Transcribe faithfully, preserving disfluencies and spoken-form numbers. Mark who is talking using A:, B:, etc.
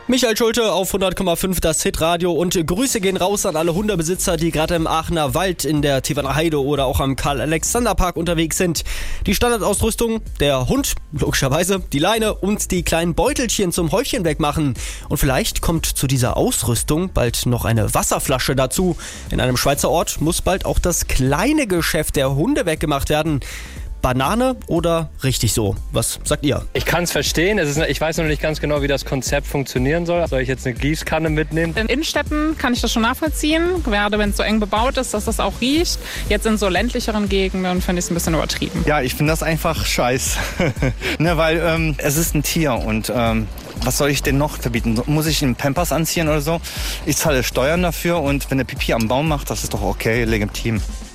A: Michael Schulte auf hundert Komma fünf, das Hitradio, und Grüße gehen raus an alle Hundebesitzer, die gerade im Aachener Wald, in der Tevaner Heide oder auch am Karl-Alexander-Park unterwegs sind. Die Standardausrüstung, der Hund, logischerweise, die Leine und die kleinen Beutelchen zum Häufchen wegmachen. Und vielleicht kommt zu dieser Ausrüstung bald noch eine Wasserflasche dazu. In einem Schweizer Ort muss bald auch das kleine Geschäft der Hunde weggemacht werden. Banane oder richtig so? Was sagt ihr?
B: Ich kann es verstehen. Es ist, ich weiß noch nicht ganz genau, wie das Konzept funktionieren soll. Soll ich jetzt eine Gießkanne mitnehmen?
C: In Innenstädten kann ich das schon nachvollziehen, gerade wenn es so eng bebaut ist, dass das auch riecht. Jetzt in so ländlicheren Gegenden finde ich es ein bisschen übertrieben.
D: Ja, ich finde das einfach scheiß. ne, weil ähm, es ist ein Tier und ähm, was soll ich denn noch verbieten? Muss ich einen Pampers anziehen oder so? Ich zahle Steuern dafür und wenn der Pipi am Baum macht, das ist doch okay, legitim.